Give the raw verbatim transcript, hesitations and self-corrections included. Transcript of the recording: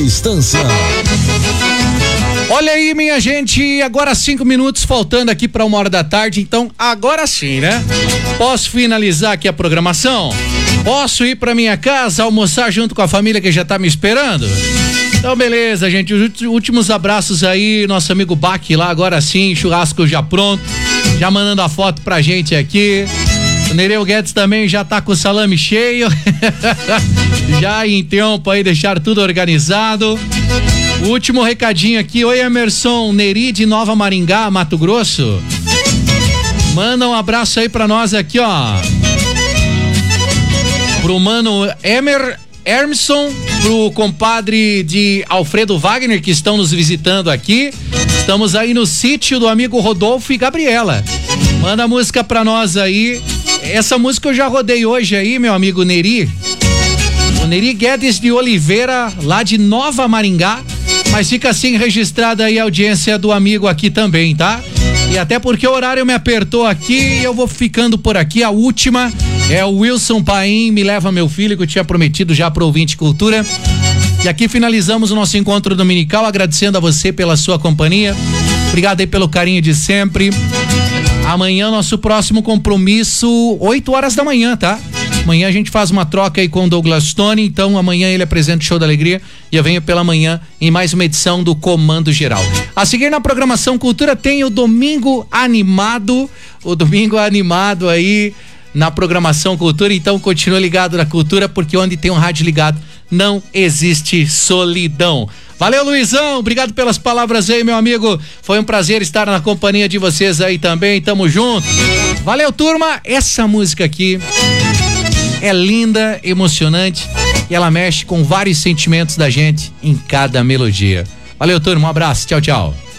distância. Olha aí, minha gente, agora cinco minutos faltando aqui para uma hora da tarde, então agora sim, né? Posso finalizar aqui a programação? Posso ir para minha casa almoçar junto com a família que já tá me esperando? Então beleza, gente, os últimos abraços aí, nosso amigo Bach lá, agora sim, churrasco já pronto, já mandando a foto pra gente aqui. O Nereu Guedes também já tá com o salame cheio. Já em tempo aí, deixar tudo organizado. O último recadinho aqui. Oi, Emerson Neri de Nova Maringá, Mato Grosso. Manda um abraço aí pra nós aqui, ó. Pro mano Emer Emerson, pro compadre de Alfredo Wagner que estão nos visitando aqui. Estamos aí no sítio do amigo Rodolfo e Gabriela. Manda a música pra nós aí. Essa música eu já rodei hoje aí, meu amigo Neri. O Neri Guedes de Oliveira, lá de Nova Maringá. Mas fica assim registrada aí a audiência do amigo aqui também, tá? E até porque o horário me apertou aqui e eu vou ficando por aqui. A última é o Wilson Paim, Me Leva Meu Filho, que eu tinha prometido já pro ouvinte Cultura. E aqui finalizamos o nosso encontro dominical, agradecendo a você pela sua companhia. Obrigado aí pelo carinho de sempre. Amanhã, nosso próximo compromisso, oito horas da manhã, tá? Amanhã a gente faz uma troca aí com o Douglas Stone, então amanhã ele apresenta o Show da Alegria e eu venho pela manhã em mais uma edição do Comando Geral. A seguir na programação Cultura tem o Domingo Animado, o Domingo Animado aí na programação Cultura, então continua ligado na Cultura, porque onde tem um rádio ligado não existe solidão. Valeu, Luizão, obrigado pelas palavras aí, meu amigo, foi um prazer estar na companhia de vocês aí também, tamo junto. Valeu, turma, essa música aqui é linda, emocionante e ela mexe com vários sentimentos da gente em cada melodia. Valeu, turma, um abraço, tchau, tchau.